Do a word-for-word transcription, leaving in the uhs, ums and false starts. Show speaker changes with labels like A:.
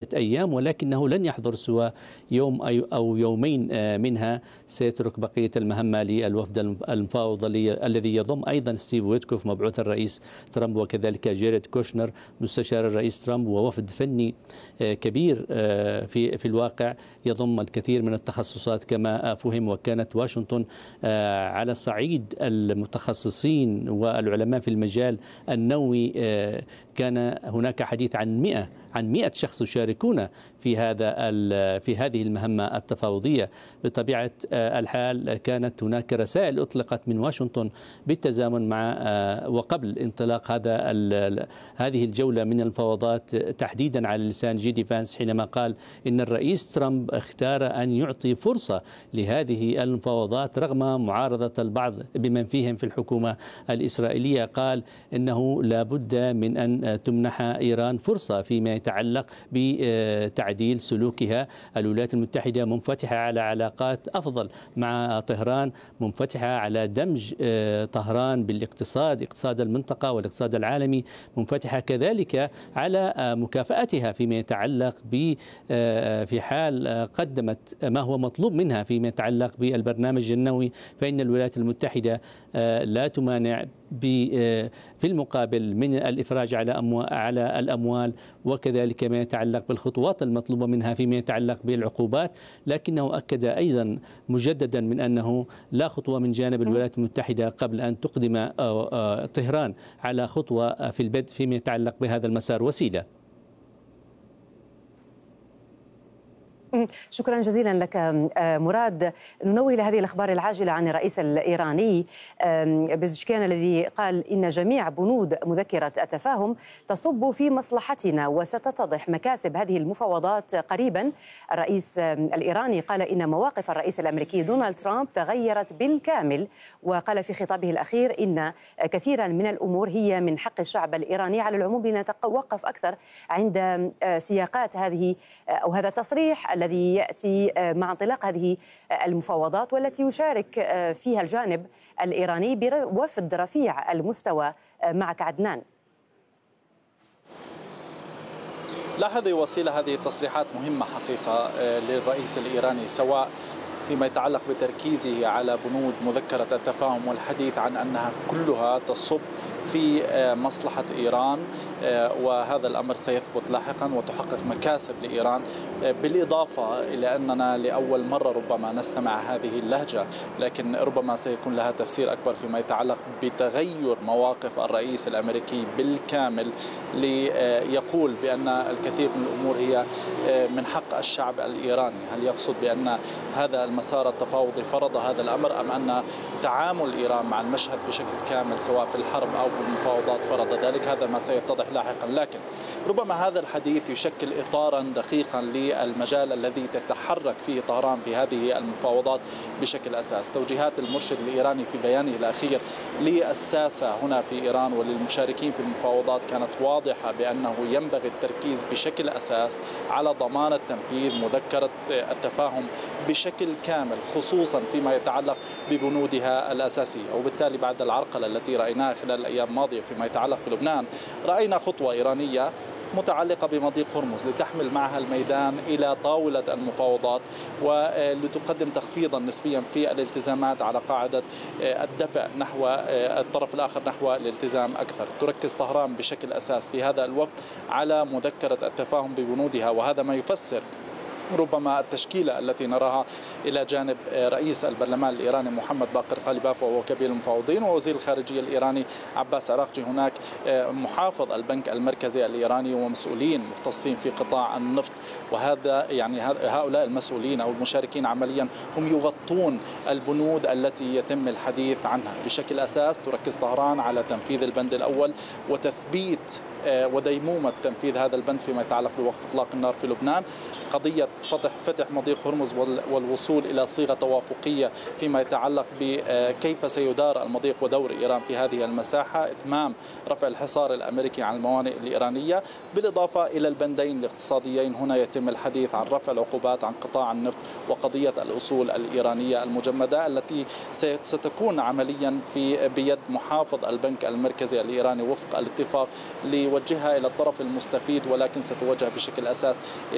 A: أيام، ولكنه لن يحضر سوى يوم أو يومين منها. سيترك بقية المهمة للوفد المفاوضي الذي يضم أيضا ستيف ويتكوف مبعوث الرئيس ترامب، وكذلك جيريد كوشنر مستشار الرئيس ترامب، ووفد فني كبير في في الواقع يضم الكثير من التخصصات كما فهم. وكانت واشنطن على صعيد المتخصصين والعلماء في المجال النووي كان هناك حديث عن مئة عن مئة شخص يشاركون في هذا في هذه المهمة التفاوضية. بطبيعة الحال كانت هناك رسائل أطلقت من واشنطن بالتزامن مع وقبل انطلاق هذا هذه الجولة من المفاوضات، تحديدا على لسان جيدي فانس حينما قال إن الرئيس ترامب اختار أن يعطي فرصة لهذه المفاوضات رغم معارضة البعض بمن فيهم في الحكومة الإسرائيلية. قال إنه لا بد من أن تمنح إيران فرصة فيما يتعلق بتعديل سلوكها. الولايات المتحدة منفتحة على علاقات أفضل مع طهران، منفتحة على دمج طهران بالاقتصاد، اقتصاد المنطقة والاقتصاد العالمي، منفتحة كذلك على مكافأتها فيما يتعلق ب في حال قدمت ما هو مطلوب منها فيما يتعلق بالبرنامج النووي، فإن الولايات المتحدة لا تمانع في المقابل من الإفراج على على الأموال، وكذلك ما يتعلق بالخطوات المطلوبة منها فيما يتعلق بالعقوبات. لكنه أكد أيضا مجددا من أنه لا خطوة من جانب الولايات المتحدة قبل أن تقدم طهران على خطوة في البدء فيما يتعلق بهذا المسار وسيلة.
B: شكرا جزيلا لك مراد. ننوه إلى هذه الأخبار العاجلة عن الرئيس الإيراني بزشكيان الذي قال إن جميع بنود مذكرة التفاهم تصب في مصلحتنا وستتضح مكاسب هذه المفاوضات قريبا. الرئيس الإيراني قال إن مواقف الرئيس الأمريكي دونالد ترامب تغيرت بالكامل، وقال في خطابه الأخير إن كثيرا من الأمور هي من حق الشعب الإيراني. على العموم لنتوقف أكثر عند سياقات هذه أو هذا التصريح الذي يأتي مع انطلاق هذه المفاوضات، والتي يشارك فيها الجانب الإيراني بوفد رفيع المستوى. معك عدنان.
C: لاحظي وسيلة، هذه التصريحات مهمة حقيقة للرئيس الإيراني، سواء فيما يتعلق بتركيزه على بنود مذكرة التفاهم والحديث عن أنها كلها تصب في مصلحة إيران، وهذا الأمر سيثبت لاحقا وتحقق مكاسب لإيران، بالإضافة إلى أننا لأول مرة ربما نستمع هذه اللهجة، لكن ربما سيكون لها تفسير أكبر فيما يتعلق بتغير مواقف الرئيس الأمريكي بالكامل ليقول بأن الكثير من الأمور هي من حق الشعب الإيراني. هل يقصد بأن هذا المسار التفاوضي فرض هذا الأمر، أم أن تعامل إيران مع المشهد بشكل كامل سواء في الحرب أو في المفاوضات فرض ذلك؟ هذا ما سيتضح لاحقا، لكن ربما هذا الحديث يشكل إطارا دقيقا للمجال الذي تتحرك فيه طهران في هذه المفاوضات بشكل أساس. توجيهات المرشد الإيراني في بيانه الأخير للساسة هنا في إيران وللمشاركين في المفاوضات كانت واضحة بأنه ينبغي التركيز بشكل أساس على ضمان تنفيذ مذكرة التفاهم بشكل كامل، خصوصا فيما يتعلق ببنودها الأساسية. وبالتالي بعد العرقلة التي رأيناها خلال الأيام الماضية فيما يتعلق في لبنان، رأينا خطوة إيرانية متعلقة بمضيق هرمز لتحمل معها الميدان إلى طاولة المفاوضات ولتقدم تخفيضا نسبيا في الالتزامات على قاعدة الدفع نحو الطرف الآخر نحو الالتزام أكثر. تركز طهران بشكل أساس في هذا الوقت على مذكرة التفاهم ببنودها، وهذا ما يفسر ربما التشكيلة التي نراها إلى جانب رئيس البرلمان الإيراني محمد باقر غالباف وهو كبير المفاوضين، ووزير الخارجية الإيراني عباس عراقجي، هناك محافظ البنك المركزي الإيراني ومسؤولين مختصين في قطاع النفط. وهذا يعني هؤلاء المسؤولين أو المشاركين عمليا هم يغطون البنود التي يتم الحديث عنها بشكل أساس. تركز طهران على تنفيذ البند الأول وتثبيت وديمومة تنفيذ هذا البند فيما يتعلق بوقف إطلاق النار في لبنان. قضية فتح فتح مضيق هرمز والوصول إلى صيغة توافقية فيما يتعلق بكيف سيدار المضيق ودور إيران في هذه المساحة. إتمام رفع الحصار الأمريكي عن الموانئ الإيرانية، بالإضافة إلى البندين الاقتصاديين. هنا يتم الحديث عن رفع العقوبات عن قطاع النفط وقضية الأصول الإيرانية المجمدة التي ستكون عمليا في بيد محافظ البنك المركزي الإيراني وفق الاتفاق ليوجهها إلى الطرف المستفيد، ولكن ستوجه بشكل أساس